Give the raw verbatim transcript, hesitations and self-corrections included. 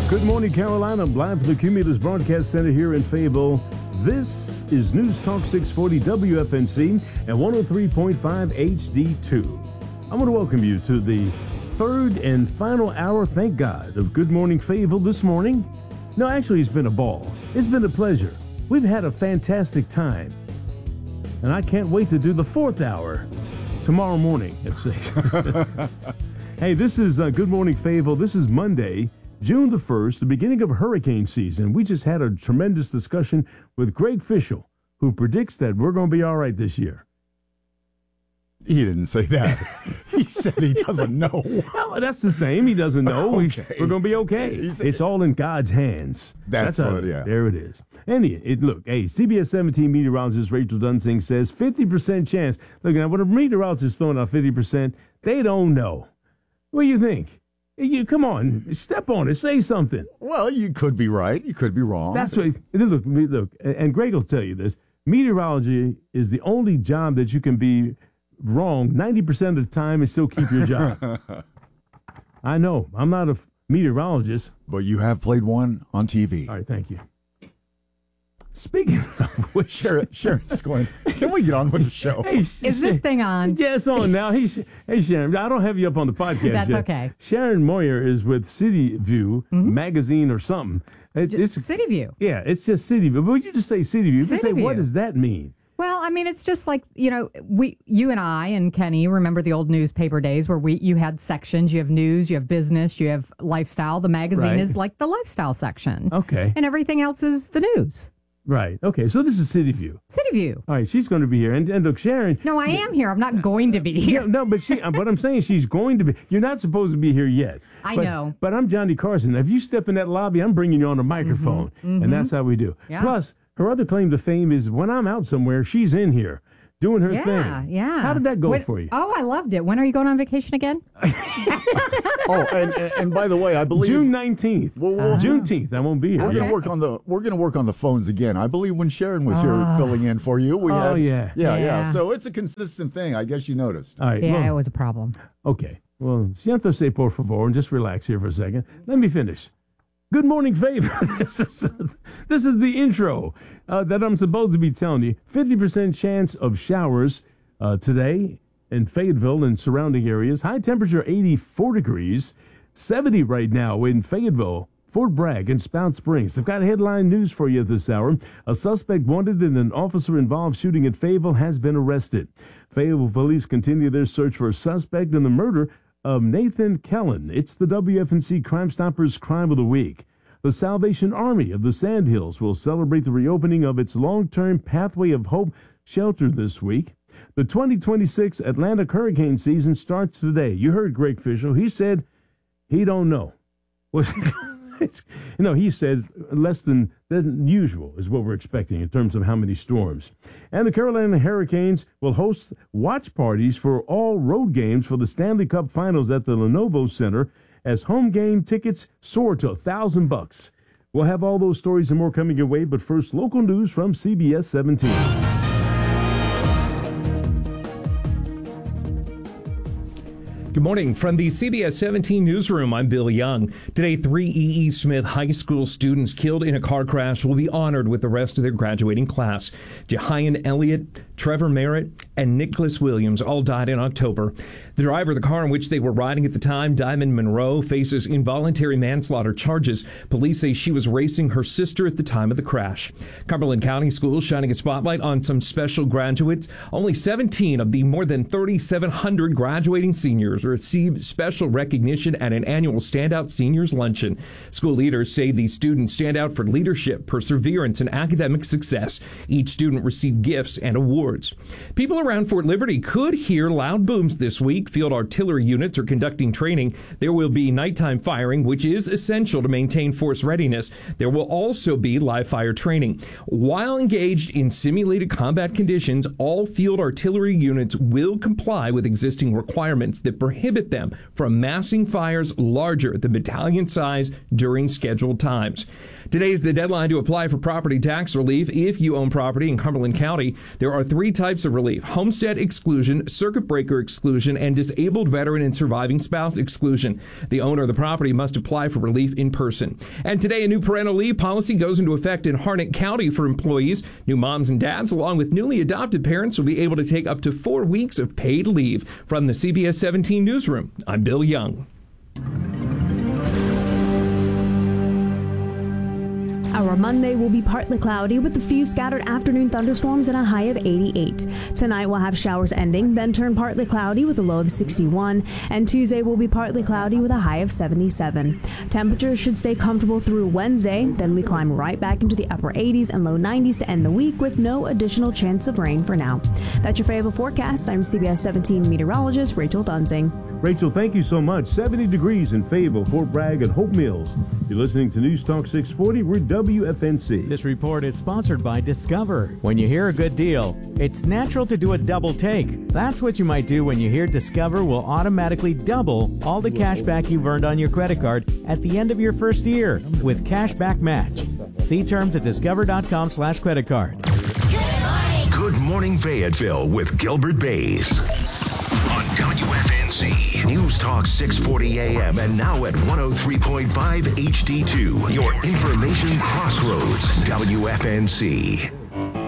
Good morning, Carolina. I'm live from the Cumulus Broadcast Center here in Fayetteville. This is News Talk six forty W F N C and one oh three point five H D two. I want to welcome you to the third and final hour, thank God, of Good Morning Fayetteville this morning. No, actually, it's been a ball. It's been a pleasure. We've had a fantastic time. And I can't wait to do the fourth hour tomorrow morning at six. Hey, this is uh, Good Morning Fayetteville. This is Monday, June the first, the beginning of hurricane season. We just had a tremendous discussion with Greg Fishel, who predicts that we're going to be all right this year. He didn't say that. He said he doesn't know. Well, that's the same. He doesn't know. Okay. We're going to be okay. It's all in God's hands. That's, that's what, how, yeah. There it is. And it, it, look, hey, C B S seventeen meteorologist Rachel Dunsing says fifty percent chance. Look, now, when a meteorologist is throwing out fifty percent, they don't know. What do you think? You come on, step on it, say something. Well, you could be right, you could be wrong. That's what. Look, look, and Greg will tell you this. Meteorology is the only job that you can be wrong ninety percent of the time and still keep your job. I know. I'm not a meteorologist, but you have played one on T V. All right, thank you. Speaking of which, Sharon, Sharon's going, can we get on with the show? Hey, is this Sharon, thing on? Yeah, it's on now. Hey, hey, Sharon, I don't have you up on the podcast That's yet. okay. Sharon Moyer is with City View mm-hmm. magazine or something. It, it's City View. Yeah, it's just City View. But would you just say City View? Just say, View. What does that mean? Well, I mean, it's just like, you know, we, you and I and Kenny remember the old newspaper days where we, you had sections. You have news, you have business, you have lifestyle. The magazine right. is like the lifestyle section. Okay. And everything else is the news. Right. Okay. So this is City View. City View. All right. She's going to be here. And, and look, Sharon. No, I am here. I'm not going to be here. No, no but she. But I'm saying she's going to be. You're not supposed to be here yet. I but, know. But I'm Johnny Carson. If you step in that lobby, I'm bringing you on a microphone. Mm-hmm. Mm-hmm. And that's how we do. Yeah. Plus, her other claim to fame is when I'm out somewhere, she's in here doing her yeah, thing. Yeah, yeah. How did that go when, for you? Oh, I loved it. When are you going on vacation again? oh, and, and and by the way, I believe June nineteenth. Well, well, uh, Juneteenth. I won't be here. We're okay. gonna work on the we're gonna work on the phones again. I believe when Sharon was uh, here filling in for you, we oh had, yeah. yeah, yeah, yeah. So it's a consistent thing. I guess you noticed. All right. Yeah, well, it was a problem. Okay. Well, siéntese por favor, and just relax here for a second. Let me finish. Good morning, Fayetteville. this, is, this is the intro uh, that I'm supposed to be telling you. fifty percent chance of showers uh, today in Fayetteville and surrounding areas. High temperature eighty-four degrees. seventy right now in Fayetteville, Fort Bragg, and Spout Springs. I've got headline news for you this hour. A suspect wanted in an officer-involved shooting in Fayetteville has been arrested. Fayetteville police continue their search for a suspect in the murder of Nathan Kellen. It's the W F N C Crime Stoppers Crime of the Week. The Salvation Army of the Sandhills will celebrate the reopening of its long-term Pathway of Hope shelter this week. The twenty twenty-six Atlantic hurricane season starts today. You heard Greg Fishel. He said he don't know. Well, no, he said less than, than usual is what we're expecting in terms of how many storms. And the Carolina Hurricanes will host watch parties for all road games for the Stanley Cup Finals at the Lenovo Center as home game tickets soar to a thousand bucks. We'll have all those stories and more coming your way, but first, local news from C B S seventeen. Good morning from the C B S seventeen newsroom. I'm Bill Young. Today, three E E. Smith High School students killed in a car crash will be honored with the rest of their graduating class. Jehian Elliott, Trevor Merritt, and Nicholas Williams all died in October. The driver of the car in which they were riding at the time, Diamond Monroe, faces involuntary manslaughter charges. Police say she was racing her sister at the time of the crash. Cumberland County Schools shining a spotlight on some special graduates. Only seventeen of the more than thirty-seven hundred graduating seniors receive special recognition at an annual Standout Seniors Luncheon. School leaders say these students stand out for leadership, perseverance, and academic success. Each student received gifts and awards. People around Fort Liberty could hear loud booms this week. Field artillery units are conducting training. There will be nighttime firing, which is essential to maintain force readiness. There will also be live fire training. While engaged in simulated combat conditions, all field artillery units will comply with existing requirements that prohibit them from massing fires larger than battalion size during scheduled times. Today is the deadline to apply for property tax relief if you own property in Cumberland County. There are three types of relief: homestead exclusion, circuit breaker exclusion, and disabled veteran and surviving spouse exclusion. The owner of the property must apply for relief in person. And today, a new parental leave policy goes into effect in Harnett County for employees. New moms and dads, along with newly adopted parents, will be able to take up to four weeks of paid leave. From the C B S seventeen Newsroom, I'm Bill Young. Our Monday will be partly cloudy with a few scattered afternoon thunderstorms and a high of eighty-eight. Tonight we'll have showers ending, then turn partly cloudy with a low of sixty-one. And Tuesday will be partly cloudy with a high of seventy-seven. Temperatures should stay comfortable through Wednesday. Then we climb right back into the upper eighties and low nineties to end the week with no additional chance of rain for now. That's your Fayetteville forecast. I'm C B S seventeen meteorologist Rachel Dunsing. Rachel, thank you so much. seventy degrees in Fayetteville, Fort Bragg, and Hope Mills. You're listening to News Talk six forty. We're W F N C. This report is sponsored by Discover. When you hear a good deal, it's natural to do a double take. That's what you might do when you hear Discover will automatically double all the cash back you've earned on your credit card at the end of your first year with Cashback Match. See terms at discover.com slash credit card. Good morning, Fayetteville with Gilbert Bays on W F N C. News Talk six forty A M and now at one oh three point five H D two. Your information crossroads, W F N C.